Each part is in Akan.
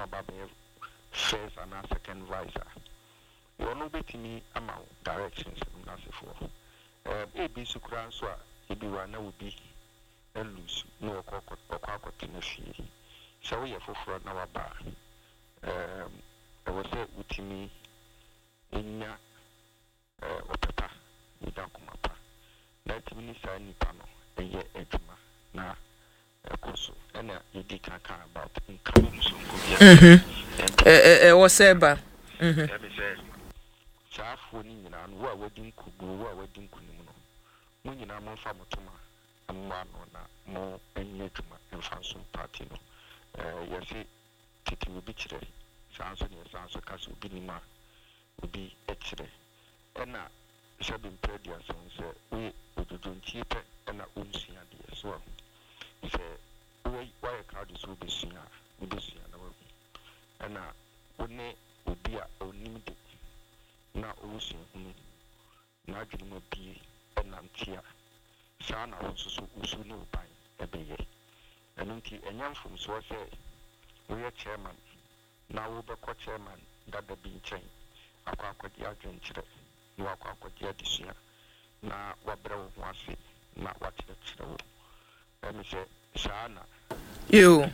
babe first and second vice. You know betimi ama directions na sefo. Ebi sukura so a ebi wa na obi lose no okwa na fie. So we foforo na waba. I was say utimi enya opeta idakumapa. Na timi sa nipa no eye eduma na ekoso ena yedi kan about income so what's eba chafo ni nyina no wa wadin kugu wa wadin kunim no mo nyina mo fa motoma amma no na mo enye dwuma enfanso party no yesi titi obi kire sanso ne sanso kaso obi nima obi ekire ena shabi predia so we ododontie pe ena omsia de so se we why card so besia na we ena one obi a onimde na orusin hunu na adwuma bie enantia saa na won so usu ne oban ebeye eno nti enyamfom so se we chairman na wo be ko chairman dada bi nchen akwakwadi adwenkyere na akwakwadi adisia na wabrɛ wo ho ase na wakyerɛkyerɛ wo emi se saa na you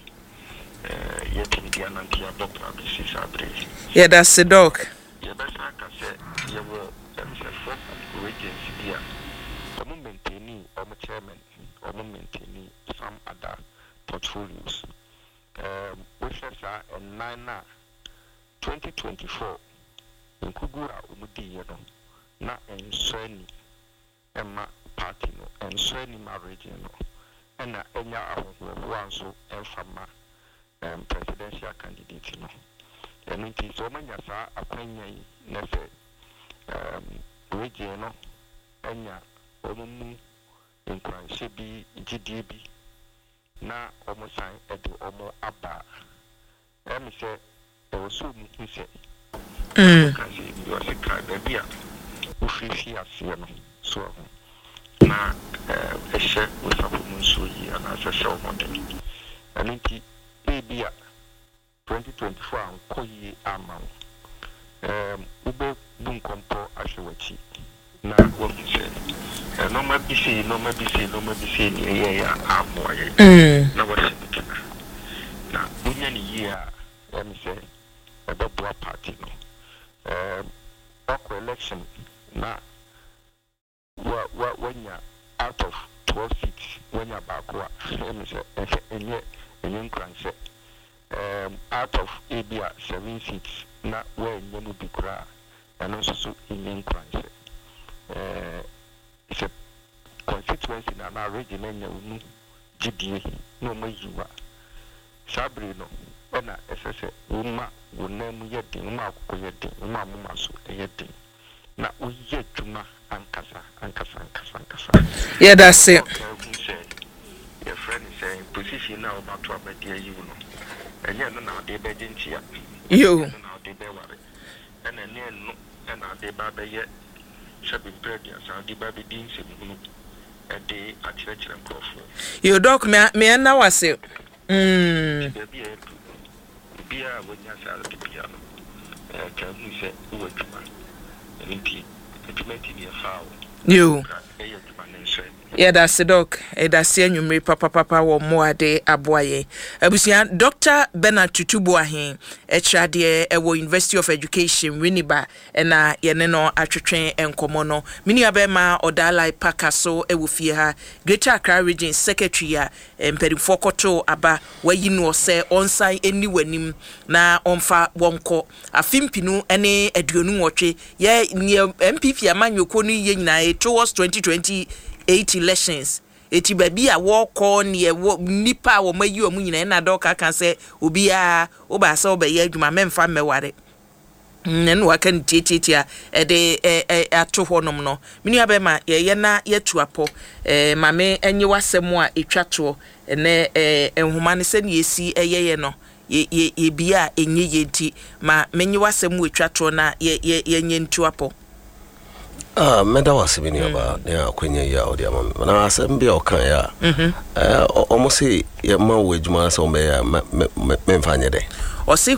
yɛtumi di anantia dɔkta abisi sabre that's the doc yɛbɛsa ka sɛ yɛwɔ ɛmsɛfo agency bi a ɔmo maintaini ɔmo chairman ɔmo maintaini some other portfolios wohwɛ saa ɛnan na 2024 nkugura ɔmo diiɛ no na nsɔani ɛma party no nsɔani ma region no ɛna ɛnya ahohoahoa nso ɛmfama presidential candidate no ɛno nti sɛ ɔmanya saa akwanya yi na sɛ region no ɛnya ɔmo mu nkranhyɛ bi gyidie bi na ɔmo san ɛde ɔmo aba ɛmi sɛ ɛwɔ so mu hu sɛ kasi bi ɔsɛ ka baabi a wofirifi aseɛ no so ho na ɛhyɛ wosafo mu nsuo yi anaasɛ hyɛ ɔmɔden ɛno nti ebi a 2024 ankɔ yie ama wo wobɛ bu nkɔmpɔ ahwɛ w'akyi na wɔhu sɛ nɔɔma bi sei ne ɛyɛ amoa yɛ na wɔhyɛ bikina na wonya ne yie a ɛme sɛ ɛbɛboa party no ɔkɔ election na wanya out of 12 seats wanya baako a ɛme sɛ ɛnyɛ nkranhyɛ out of abia 7 seats na wanya no bi koraa ɛno nso so ɛnyɛ nkranhyɛ it's a constituency na region enya unu gidie no mayiwa sabri no ona esese uma wonamu yedin uma akoko yedin uma mama so yedin na oye dwuma ankasa yeah that's it your friend is saying position now about to abedi ayi no enye no na de be ntia you na de be ware ena ne no ena de ba be ye shabi predia sa di ba be din se mu ede akyerɛkyerɛ nkrɔfo you doc me na wase bia wonya sa de bia no ka mu se wo adwuma nti adwuma ti ne fa wo you yeah that's the doc that's enyumre papa wo moade aboaye abusia Dr. Bernard Tutubuahin echade ewo University of Education Winneba na yene no atwetwen enkomo no mini abema Odalai Pakaso ewo fie ha Greater Accra Region Secretary a emperifo koto aba wayi no se onsan eni wanim na onfa wonko afimpinu ene aduonu nwotwe ye MPP amanyoko no ye nyina towards 2028 elections eti baby a woko ne nipa wo mayi o mu nyina na doka kan se obi a oba se obaye adwuma memfa meware nenu waka ntietia de ato honom no mini abema ye na yetu apo mame enye wasem a etwato ne enhoma ne se ne yesi eyeye no ye bia enye yenti ma menye wasem etwato na ye nye ntu apo meda wasibini aba ne akwenya ya odi ama na asem bia okan ya almost ye ma wo adwuma so me ya memfa nye de